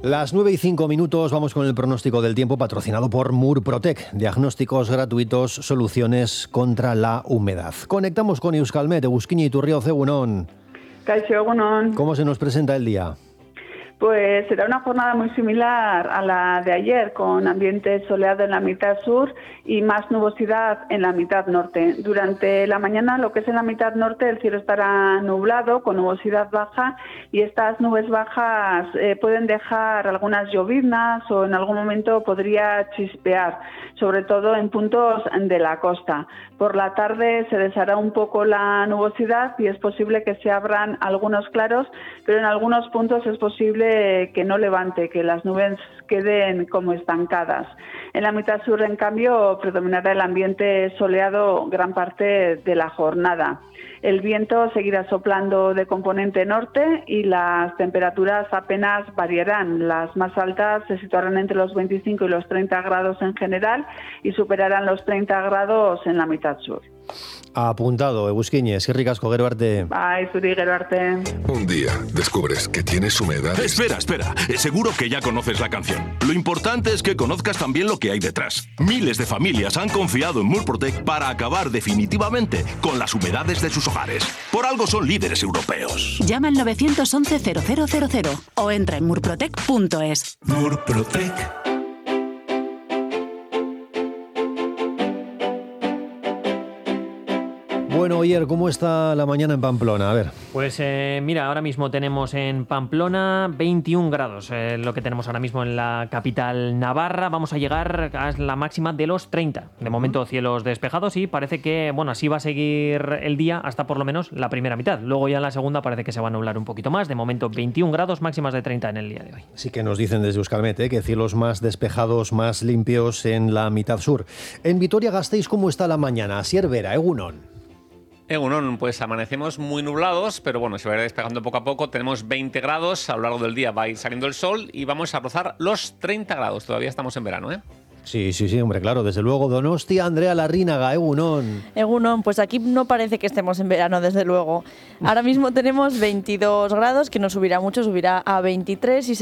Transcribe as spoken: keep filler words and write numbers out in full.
Las nueve y cinco minutos, vamos con el pronóstico del tiempo patrocinado por Murprotec. Diagnósticos gratuitos, soluciones contra la humedad. Conectamos con Euskalmet, Egusquiña Iturrioz, egunon. Kaixo, egunon. ¿Cómo se nos presenta el día? Pues será una jornada muy similar a la de ayer, con ambiente soleado en la mitad sur y más nubosidad en la mitad norte. Durante la mañana, lo que es en la mitad norte, el cielo estará nublado, con nubosidad baja, y estas nubes bajas eh, pueden dejar algunas lloviznas o en algún momento podría chispear, sobre todo en puntos de la costa. Por la tarde se deshará un poco la nubosidad y es posible que se abran algunos claros, pero en algunos puntos es posible que no levante, que las nubes queden como estancadas. En la mitad sur, en cambio, predominará el ambiente soleado gran parte de la jornada. El viento seguirá soplando de componente norte y las temperaturas apenas variarán. Las más altas se situarán entre los veinticinco y los treinta grados en general y superarán los treinta grados en la mitad sur. Apuntado, Egusquiña, eskerrik asko, gero arte. Bai, zuri, gero arte. Un día descubres que tienes humedad. Espera, espera. Seguro que ya conoces la canción. Lo importante es que conozcas también lo que hay detrás. Miles de familias han confiado en Murprotec para acabar definitivamente con las humedades de sus hogares. Por algo son líderes europeos. Llama al nueve once cero cero cero cero o entra en murprotec punto es. Murprotec. Bueno, Oyer, ¿cómo está la mañana en Pamplona? A ver. Pues eh, mira, ahora mismo tenemos en Pamplona veintiún grados, eh, lo que tenemos ahora mismo en la capital navarra. Vamos a llegar a la máxima de los treinta. De momento cielos despejados y parece que, bueno, así va a seguir el día hasta por lo menos la primera mitad. Luego ya en la segunda parece que se va a nublar un poquito más. De momento veintiún grados, máximas de treinta en el día de hoy. Sí que nos dicen desde Euskalmet, ¿eh? que cielos más despejados, más limpios en la mitad sur. En Vitoria-Gasteiz, ¿cómo está la mañana? Asier Vera, egunon. Egunon, pues amanecemos muy nublados, pero bueno, se va a ir despejando poco a poco. Tenemos veinte grados, a lo largo del día va a ir saliendo el sol y vamos a rozar los treinta grados. Todavía estamos en verano, ¿eh? Sí, sí, sí, hombre, claro, desde luego. Donostia, Andrea Larrínaga, egunon. Egunon, pues aquí no parece que estemos en verano, desde luego. Ahora mismo tenemos veintidós grados, que no subirá mucho, subirá a veintitrés y